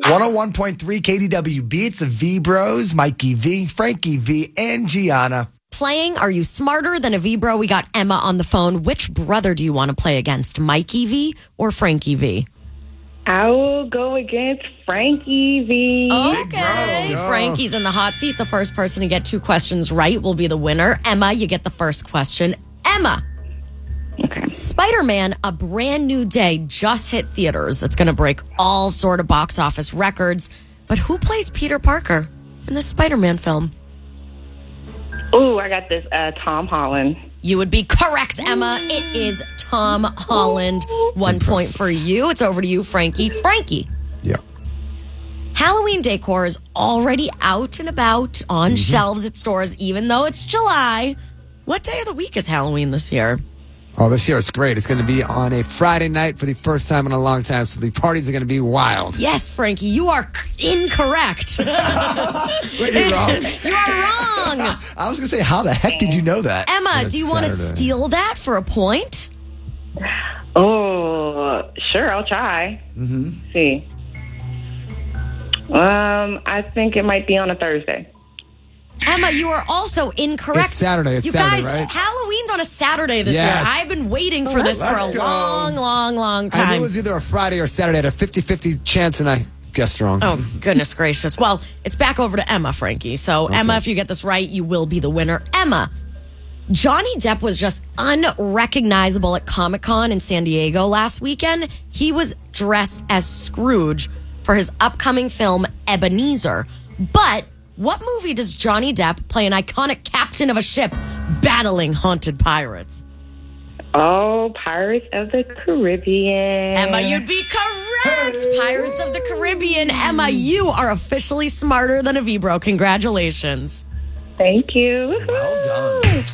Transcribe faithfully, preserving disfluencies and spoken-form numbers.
one oh one point three K D W B. It's the V Bros, Mikey V, Frankie V, and Gianna. Playing Are You Smarter Than a V-Bro? We got Emma on the phone. Which brother do you want to play against, Mikey V or Frankie V? I will go against Frankie V. Okay. bro. Frankie's in the hot seat. The first person to get two questions right will be the winner. Emma, you get the first question. Emma. Okay. Spider-Man, A Brand New Day just hit theaters. It's going to break all sort of box office records. But who plays Peter Parker in the Spider-Man film? Ooh, I got this. Uh, Tom Holland. You would be correct, Emma. It is Tom Holland. One point for you. It's over to you, Frankie. Frankie. Yeah. Halloween decor is already out and about on Mm-hmm. shelves at stores, even though it's July. What day of the week is Halloween this year? Oh, this year it's great. It's going to be on a Friday night for the first time in a long time, so the parties are going to be wild. Yes, Frankie, you are c- incorrect. Wait, you're wrong. You are wrong. I was going to say, how the heck did you know that? Emma, On a do you want to Saturday. steal that for a point? Oh, sure, I'll try. Mm-hmm. See. Um, I think it might be on a Thursday. Emma, you are also incorrect. It's Saturday. It's you Saturday, guys, right? Halloween's on a Saturday this Yes. year. I've been waiting for this for Let's a go. long, long, long time. I knew it was either a Friday or Saturday. I had a fifty-fifty chance, and I guessed wrong. Oh, goodness gracious. Well, it's back over to Emma, Frankie. So, Emma, if you get this right, you will be the winner. Emma, Johnny Depp was just unrecognizable at Comic-Con in San Diego last weekend. He was dressed as Scrooge for his upcoming film, Ebenezer. But what movie does Johnny Depp play an iconic captain of a ship battling haunted pirates? Oh, Pirates of the Caribbean. Emma, you'd be correct. Pirates of the Caribbean. Emma, you are officially smarter than a V-Bro. Congratulations. Thank you. Well done.